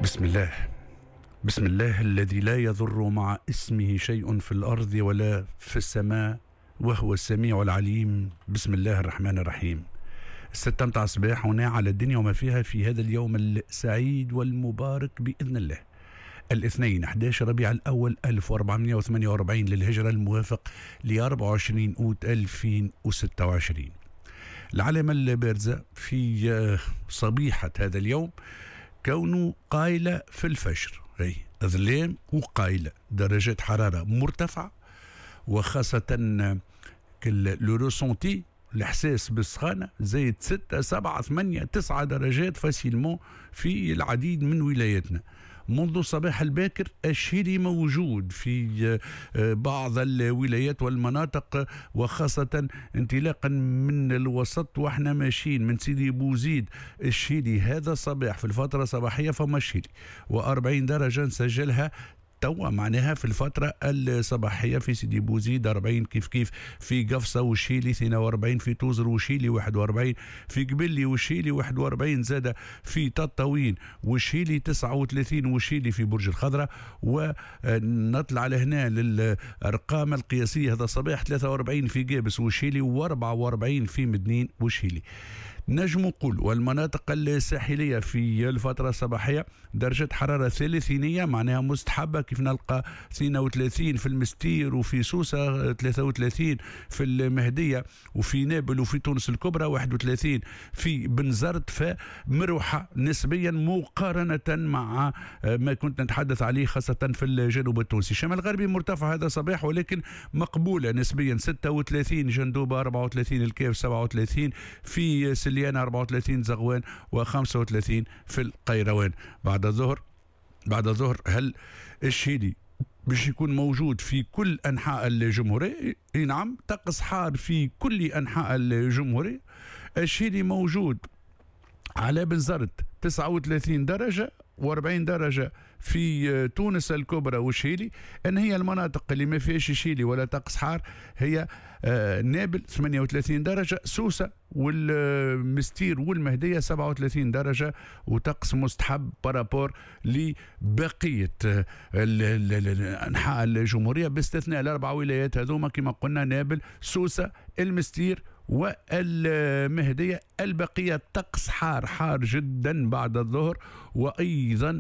بسم الله. بسم الله الذي لا يضر مع اسمه شيء في الأرض ولا في السماء وهو السميع العليم. بسم الله الرحمن الرحيم. 6 متاع الصباح هنا على الدنيا وما فيها في هذا اليوم السعيد والمبارك بإذن الله. الاثنين 11 ربيع الأول 1448 للهجرة، الموافق ل 24 أوت 2026. العلامة البارزة في صبيحة هذا اليوم كونه قايلة في الفجر، أي ظلام وقايلة، درجات حرارة مرتفعة، وخاصة لو روسونتي الإحساس بالسخانة زايد 6 7 8 9 درجات فاسيلمون في العديد من ولاياتنا. منذ صباح الباكر الشيلي موجود في بعض الولايات والمناطق، وخاصة انطلاقا من الوسط واحنا ماشيين من سيدي بوزيد الشيلي هذا الصباح في الفترة الصباحية فما الشيلي، و40 درجة نسجلها توا معناها في الفترة الصباحية في سيدي بوزيد 40 كيف في قفصة وشيلي 42 في توزر وشيلي 41 في قبلي وشيلي 41 زادة في تطاوين وشيلي 39 وشيلي في برج الخضرة. ونطلع لهنا للأرقام القياسية هذا الصباح 43 في قابس وشيلي و44 في مدنين وشيلي. نجم نقول والمناطق الساحلية في الفترة الصباحية درجة حرارة ثلاثينية معناها مستحبة، كيف نلقى 32 في المستير وفي سوسة 33 في المهدية وفي نابل وفي تونس الكبرى 31 في بنزرت، فمروحة نسبيا مقارنة مع ما كنت نتحدث عليه خاصة في الجنوب التونسي. الشمال الغربي مرتفع هذا صباح ولكن مقبولة نسبيا 36 جندوبة 34 الكاف 37 في سليانة 34 زغوان و35 في القيروان. بعد الظهر هل الشيلي باش يكون موجود في كل أنحاء الجمهورية؟ نعم، طقس حار في كل أنحاء الجمهورية. الشيلي موجود على بنزرت 39 درجة و40 درجة في تونس الكبرى والشيلي. ان هي المناطق اللي ما فيهاش شيلي ولا طقس حار هي نابل 38 درجة، سوسة والمستير والمهدية 37 درجة وطقس مستحب بارابور لبقية أنحاء الجمهورية باستثناء الأربع ولايات هذوما كما قلنا، نابل سوسة المستير والمهدية. البقية طقس حار جدا بعد الظهر، وأيضا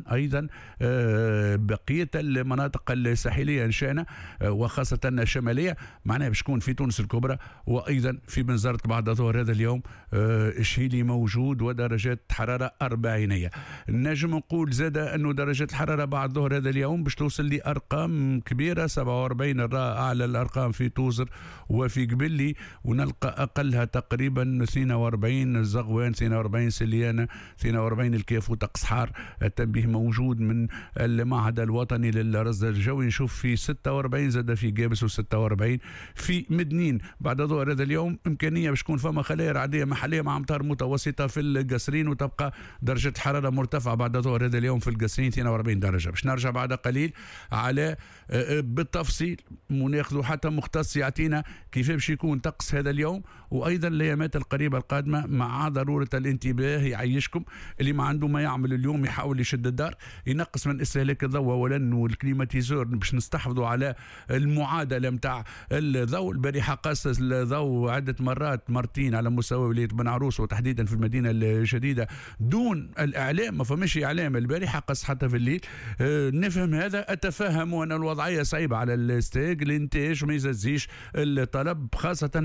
بقية المناطق الساحلية إن شاءنا وخاصة الشمالية معناها باش تكون في تونس الكبرى وأيضا في بنزرت بعد الظهر هذا اليوم الشيلي موجود ودرجات حرارة 40. نجم نقول زاد أنه درجات الحرارة بعد الظهر هذا اليوم باش توصل لأرقام كبيرة، 47 أعلى الأرقام في توزر وفي قبلي، ونلقى أقلها تقريبا 42 الزغوان 42 سليانة 42 الكاف وطقس حار. التنبيه موجود من المعهد الوطني للرصد الجوي، نشوف في 46 زاد في قابس و46 في مدنين. بعد ظهر هذا اليوم إمكانية باش تكون فما خلايا رعدية محلية مع أمطار متوسطة في القصرين، وتبقى درجة الحرارة مرتفعة بعد ظهر هذا اليوم في القصرين 42 درجة. باش نرجع بعد قليل على بالتفصيل وناخذوا حتى مختص يعطينا كيف باش يكون طقس هذا اليوم وأيضا الأيامات القريبة القادمة، مع ضرورة الانتباه. يعيشكم اللي ما عنده ما يعمل اليوم يحاول يشد الدار، ينقص من استهلاك الضوء أولا والكليماتيزور باش نستحفظوا على المعادلة متاع الضوء. البارحة قاس الضوء عدة مرتين على مستوى ولاية بن عروس وتحديدا في المدينة الجديدة دون الإعلام، ما فماش إعلام البارحة قاس حتى في الليل. نفهم هذا، أتفهم أن الوضعية صعيبة على الاستهلاك، الانتاج ما يززيش الطلب خاصة